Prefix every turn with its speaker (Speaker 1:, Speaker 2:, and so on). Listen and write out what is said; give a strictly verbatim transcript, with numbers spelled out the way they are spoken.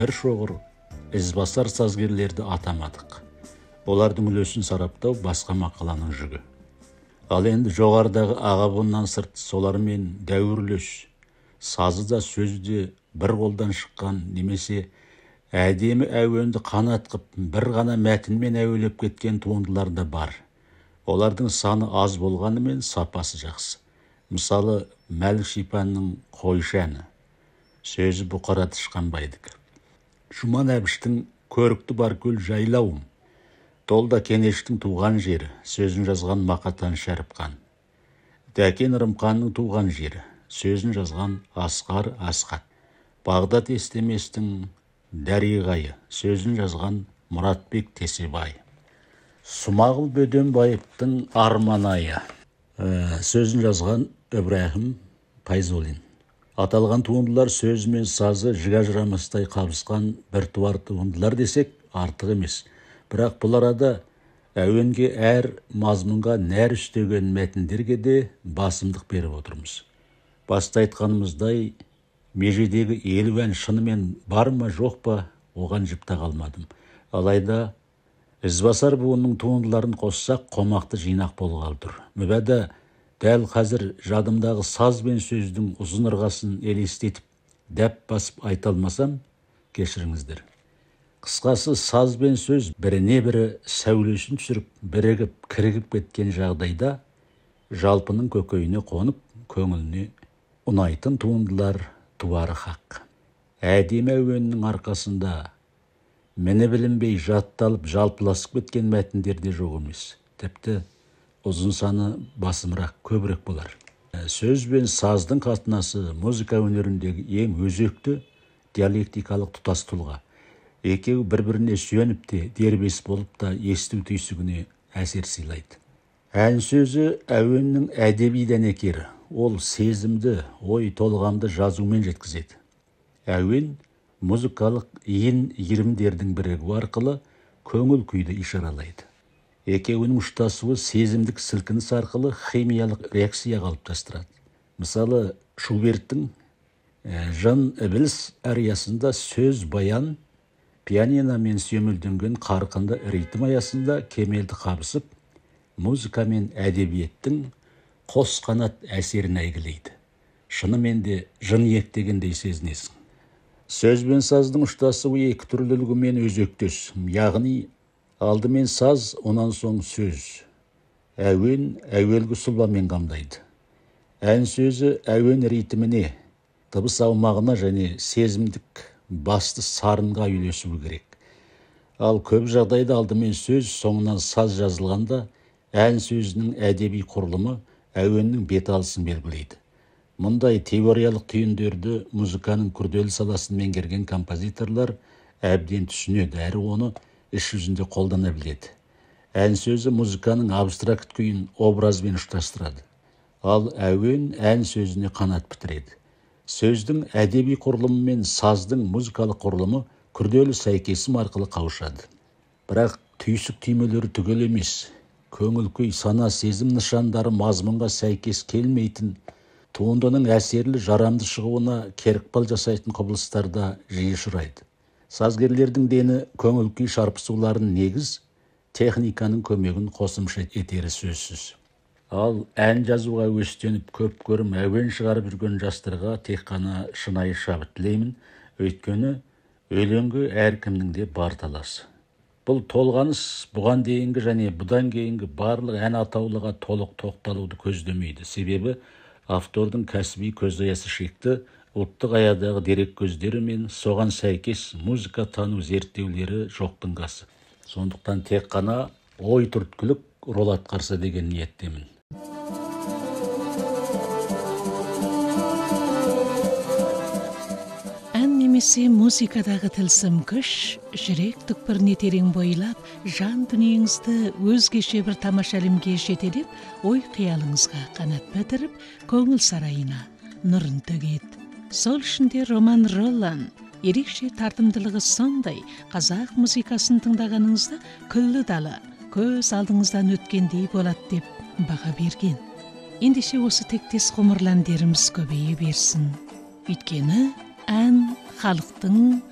Speaker 1: бір шоғыр ізбасар сазгерлерді атамадық. Олардың үлесін сараптау басқа мақаланың жүгі. Ал енді жоғарыдағы аға буыннан сырт солармен дәуірлес, сазы да сөзі де бір қолдан шыққан немесе әдемі әуенді қанат қып бір ғана мәтінмен әуелеп кеткен туындылар да бар. Олардың саны аз болғанымен сапасы жақсы. Мысалы, Мәлік Шипанның «Қойшы» әні, сөзі Бұқара Тышқанбайдікі. Жұман Әбіштің «Көрікті бар көл жайлауым», Толда Кенештің туған жері, сөзін жазған Мақатан Шәріпқан. Дәкен Рымқанның туған жері, сөзін жазған Асқар Асқат. Бағдат Естеместің Дәриғайы, сөзін жазған Мұратбек Тесебай. Смағұл Бөденбаевтың Арманайы, сөзін жазған Ибрахим Пайзолин. Аталған туындылар сөзі мен сазы жіға жырамастай қабысқан бір туар туындылар десек артық емес. Бірақ бұл арада әуенге әр мазмұнға нәр үстеген мәтіндерге де басымдық беріп отырмыз. Баста айтқанымыздай, межедегі елу ән шынымен бар ма жоқ па, оған жіпта қалмадым. Алайда ізбасар буынның туындыларын қоссақ, қомақты жинақ болғалы тұр. Мүбәда дәл қазір жадымдағы саз бен сөздің ұзын ырғасын елестетіп, дәп басып айта алмасам, кешіріңіздер. Қысқасы, саз бен сөз біріне бірі сәулесін түсіріп, бірігіп, кірігіп кеткен жағдайда жалпының көкейіне қонып, көңіліне ұнайтын туындылар туары хақ. Әдемі әуеннің арқасында мені білінбей жатталып, жалпыласып кеткен мәтіндер де жоқ емес. Тіпті ұзын саны басымырақ, көбірек болар. Сөз бен саздың қатынасы музыка өнеріндегі ең өзекті диалектикалық тұтас тұлға. Екеуі бір-біріне сүйеніп те, дербес болып та есту түйсігіне әсер сыйлайды. Ән сөзі әуеннің әдеби дәнекері. Ол сезімді, ой толғамды жазумен жеткізеді. Әуен музыкалық иін иірімдердің бірігуі арқылы көңіл күйді ишаралайды. Екеуінің ұштасуы сезімдік сілкініс арқылы химиялық реакция қалыптастырады. Мысалы, Шуберттің «Жан ібіліс» ариясында сөз баян, пианиномен сүйемелденген қарқынды ритм аясында кемелді қабысып, музыка мен әдебиеттің қос қанат әсерін әйгілейді. Шынымен де жын ектегендей сезінесің. Сөз бен саздың ұштасуы екі түрлілігімен өзектес, яғни алдымен саз, онан соң сөз. Әуен әуелгі сұлбамен қамдайды. Ән сөзі әуен ритміне, дыбыс аумағына және сезімдік басты сарынға үйлесуі керек. Ал көп жағдайда алдымен сөз, соңынан саз жазылғанда ән сөзінің әдеби құрылымы әуеннің беталысын белгілейді. Мұндай теориялық түйіндерді музыканың күрделі саласын меңгерген композиторлар әбден түсінеді, әрі оны іс жүзінде қолдана біледі. Ән сөзі музыканың абстракт күйін образбен ұштастырады. Ал әуен ән сөзіне қанат бітіреді. Сөздің әдеби құрылымы мен саздың музыкалық құрылымы күрделі сәйкесім арқылы қауышады. Бірақ түйсік түймелері түгел емес. Көңіл күй, сана, сезім нышандары мазмұнға сәйкес келмейтін, туындының әсерлі жарамды шығуына керікпал жасайтын құбылыстарда жиі ұшырайды. Сазгерлердің дені көңіл күй шарпысуларын негіз, техниканың көмегін қосымша етері сөзсіз. Ал ән жазуға өстеніп көп көрім әуен шығарып жүрген жастарға тек қана шынайы шабыт тілеймін, өйткені өлеңге әркімнің де бар таласы. Бұл толғаныс бұған дейінгі және бұдан кейінгі барлық ән атаулыға толық тоқталуды көздемейді. Себебі автордың кәсіби көзаясы шекті, ұлттық аядағы дерек көздері мен соған сәйкес музыка тану зерттеулері жоқтың қасы. Сондықтан тек қана ой түрткілік рол атқарса деген ниеттемін.
Speaker 2: Ән немесе музыкадағы тылсым күш жүрек түкпіріне терең бойлап, жан дүниеңізді өзгеше бір тамаша әлемге жетелеп, ой қиялыңызға қанат бітіріп, көңіл сарайына нұрын төгеді. Сол үшінде Роман Роллан ерекше тартымдылығы сондай, қазақ музыкасын тыңдағаныңызда күллі дала көз алдыңыздан өткендей болады деп баға берген. Ендеше осы тектес ғұмырландеріміз көбейе берсін. Өйткені ән халықтың